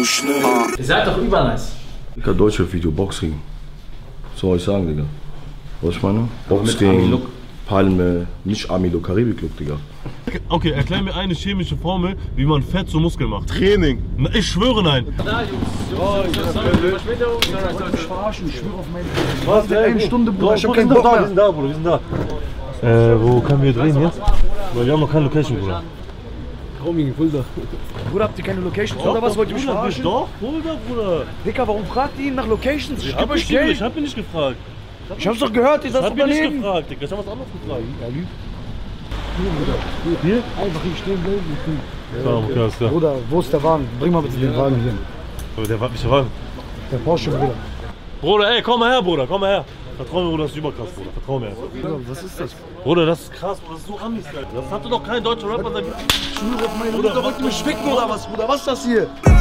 schnell. Ihr seid doch übernice. Digga, deutsche Video, Boxring. Was soll ich sagen, Digga? Was ich meine? Boxring, Palme, nicht Army-Look, Karibik-Look, Digga. Okay, erklär mir eine chemische Formel, wie man Fett zu Muskeln macht. Training. Na, ich schwöre, nein. Da, Jungs. Ich verarschen, ich schwöre auf meine. Was? Seit einer Stunde, Bruder. Ich hab keinen Bock mehr. Wir sind da, Bruder, wir sind da. Wo können wir drehen jetzt? Weil wir haben noch keine Location, Bruder. Roaming, Fulda. Bruder, habt ihr keine Locations oder was? Wollt ihr mich verarschen? Doch, Fulda, Bruder. Dicker, warum fragt ihr ihn nach Locations? Ich geb euch Ich Geld. hab ihn nicht gefragt. Ich hab's doch gehört, ihr seid Ich hab ihn nicht Unternehmen. gefragt, Digga. Ich hab was anderes gefragt. Er lügt. Hier, Bruder. Hier? Einfach hier stehen bleiben. Ja, okay, alles klar. Bruder, wo ist der Wagen? Bring mal bitte den Wagen hier. Aber der war nicht Wagen. Der Porsche, Bruder. Bruder, ey, komm mal her, Bruder, komm mal her. Vertrau mir, Bruder, das ist überkrass, Bruder. Vertrau mir. Bruder, was ist das? Bruder, das ist krass, Bruder, das ist so Amis, Alter. Das hatte doch kein deutscher Rapper sein. Ich schwöre auf meine Mutter, wollt ihr mich ficken oder was, Bruder? Was ist das hier?